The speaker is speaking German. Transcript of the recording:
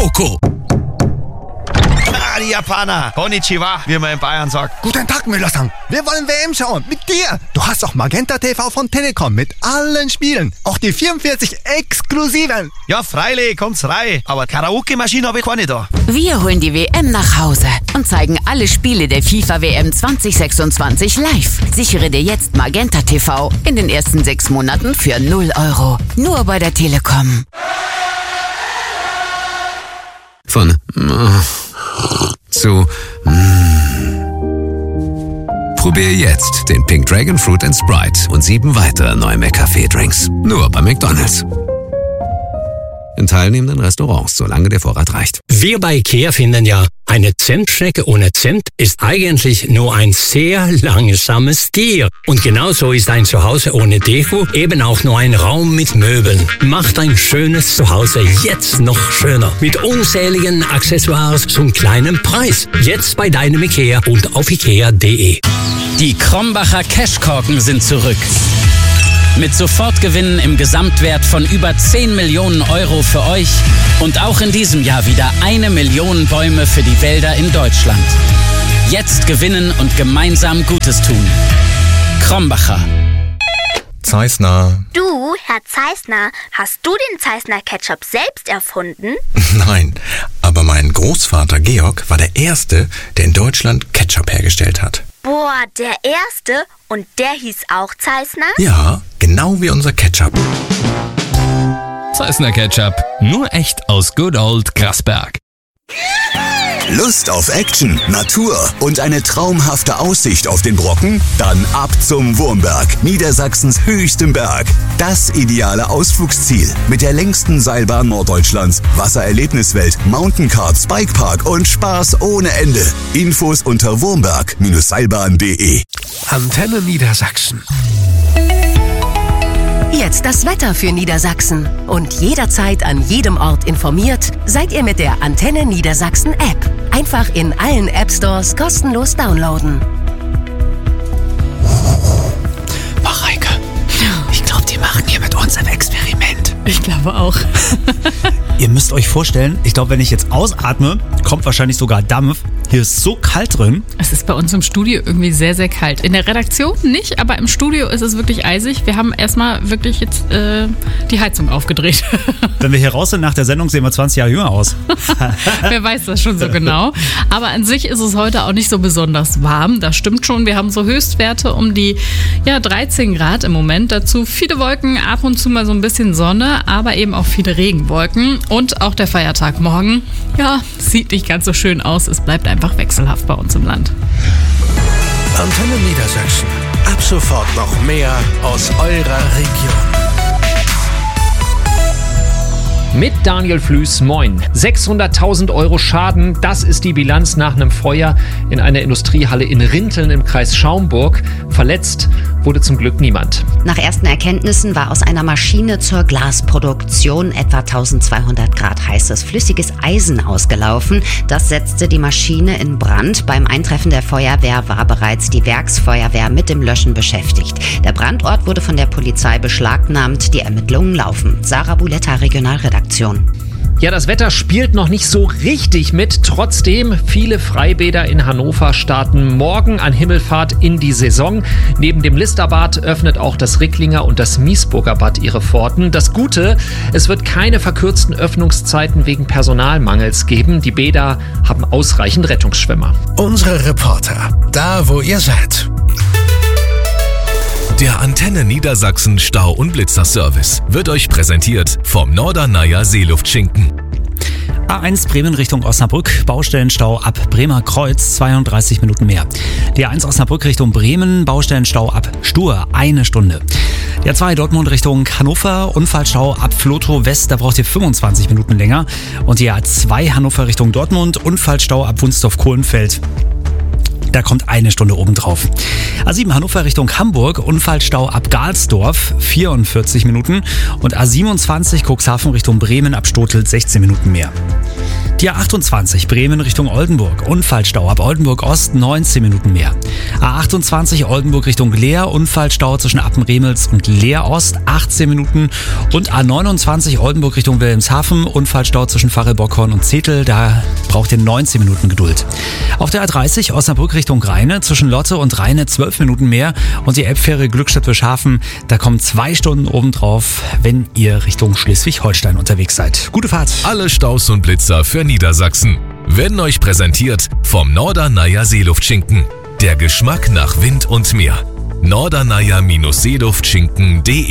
Coco. Die Japaner. Konnichiwa, wie man in Bayern sagt. Guten Tag, Müller-san. Wir wollen WM schauen. Mit dir. Du hast auch Magenta TV von Telekom mit allen Spielen. Auch die 44 exklusiven. Ja, freilich, kommt's rein. Aber Karaoke-Maschine habe ich keine da. Wir holen die WM nach Hause und zeigen alle Spiele der FIFA-WM 2026 live. Sichere dir jetzt Magenta TV in den ersten 6 Monaten für 0 €. Nur bei der Telekom. Von zu Probier jetzt den Pink Dragon Fruit & Sprite und 7 weitere neue McCafé-Drinks. Nur bei McDonald's. In teilnehmenden Restaurants, solange der Vorrat reicht. Wir bei IKEA finden ja, eine Zentschnecke ohne Zimt ist eigentlich nur ein sehr langsames Tier. Und genauso ist ein Zuhause ohne Deko eben auch nur ein Raum mit Möbeln. Macht ein schönes Zuhause jetzt noch schöner. Mit unzähligen Accessoires zum kleinen Preis. Jetzt bei deinem IKEA und auf ikea.de. Die Krombacher Cashkorken sind zurück. Mit Sofortgewinnen im Gesamtwert von über 10 Millionen € für euch und auch in diesem Jahr wieder 1 Million Bäume für die Wälder in Deutschland. Jetzt gewinnen und gemeinsam Gutes tun. Krombacher. Zeissner. Du, Herr Zeissner, hast du den Zeissner Ketchup selbst erfunden? Nein, aber mein Großvater Georg war der Erste, der in Deutschland Ketchup hergestellt hat. Boah, der Erste? Und der hieß auch Zeissner? Ja, genau wie unser Ketchup. Zeissner Ketchup, nur echt aus Good Old Grasberg. Lust auf Action, Natur und eine traumhafte Aussicht auf den Brocken? Dann ab zum Wurmberg, Niedersachsens höchstem Berg. Das ideale Ausflugsziel mit der längsten Seilbahn Norddeutschlands, Wassererlebniswelt, Mountaincarp, Spikepark und Spaß ohne Ende. Infos unter wurmberg-seilbahn.de. Antenne Niedersachsen. Jetzt das Wetter für Niedersachsen. Und jederzeit an jedem Ort informiert, seid ihr mit der Antenne Niedersachsen App. Einfach in allen App-Stores kostenlos downloaden. Mareike, ich glaube, die machen hier mit uns ein Experiment. Ich glaube auch. Ihr müsst euch vorstellen, ich glaube, wenn ich jetzt ausatme, kommt wahrscheinlich sogar Dampf. Hier ist so kalt drin. Es ist bei uns im Studio irgendwie sehr, sehr kalt. In der Redaktion nicht, aber im Studio ist es wirklich eisig. Wir haben erstmal wirklich jetzt die Heizung aufgedreht. Wenn wir hier raus sind nach der Sendung, sehen wir 20 Jahre jünger aus. Wer weiß das schon so genau. Aber an sich ist es heute auch nicht so besonders warm. Das stimmt schon. Wir haben so Höchstwerte um die 13 Grad im Moment. Dazu viele Wolken, ab und zu mal so ein bisschen Sonne, aber eben auch viele Regenwolken. Und auch der Feiertag morgen, sieht nicht ganz so schön aus. Es bleibt einfach wechselhaft bei uns im Land. Antenne Niedersachsen. Ab sofort noch mehr aus eurer Region. Mit Daniel Flüß, moin. 600.000 € Schaden, das ist die Bilanz nach einem Feuer in einer Industriehalle in Rinteln im Kreis Schaumburg. Verletzt wurde zum Glück niemand. Nach ersten Erkenntnissen war aus einer Maschine zur Glasproduktion etwa 1200 Grad heißes flüssiges Eisen ausgelaufen. Das setzte die Maschine in Brand. Beim Eintreffen der Feuerwehr war bereits die Werksfeuerwehr mit dem Löschen beschäftigt. Der Brandort wurde von der Polizei beschlagnahmt. Die Ermittlungen laufen. Sarah Buletta, Regionalredaktion. Ja, das Wetter spielt noch nicht so richtig mit. Trotzdem, viele Freibäder in Hannover starten morgen an Himmelfahrt in die Saison. Neben dem Listerbad öffnet auch das Ricklinger und das Miesburger Bad ihre Pforten. Das Gute, es wird keine verkürzten Öffnungszeiten wegen Personalmangels geben. Die Bäder haben ausreichend Rettungsschwimmer. Unsere Reporter, da wo ihr seid. Der Antenne Niedersachsen Stau- und Blitzerservice wird euch präsentiert vom Norderneier Seeluftschinken. A1 Bremen Richtung Osnabrück, Baustellenstau ab Bremer Kreuz, 32 Minuten mehr. Die A1 Osnabrück Richtung Bremen, Baustellenstau ab Stur, 1 Stunde. Die A2 Dortmund Richtung Hannover, Unfallstau ab Flotow West, da braucht ihr 25 Minuten länger. Und die A2 Hannover Richtung Dortmund, Unfallstau ab Wunsdorf-Kohlenfeld. Da kommt 1 Stunde obendrauf. A7 Hannover Richtung Hamburg, Unfallstau ab Galsdorf, 44 Minuten. Und A27 Cuxhaven Richtung Bremen ab Stotel, 16 Minuten mehr. Die A28 Bremen Richtung Oldenburg. Unfallstau ab Oldenburg Ost 19 Minuten mehr. A28 Oldenburg Richtung Leer. Unfallstau zwischen Appenremels und Leer Ost 18 Minuten. Und A29 Oldenburg Richtung Wilhelmshaven. Unfallstau zwischen Farel-Bockhorn und Zetel. Da braucht ihr 19 Minuten Geduld. Auf der A30 Osnabrück Richtung Rheine. Zwischen Lotte und Rheine 12 Minuten mehr. Und die Elbfähre Glückstadt-Wilshaven. Da kommen 2 Stunden obendrauf, wenn ihr Richtung Schleswig-Holstein unterwegs seid. Gute Fahrt. Alle Staus und Blitzer für Niedersachsen werden euch präsentiert vom Norderneier Seeluftschinken. Der Geschmack nach Wind und Meer. norderneier-seeluftschinken.de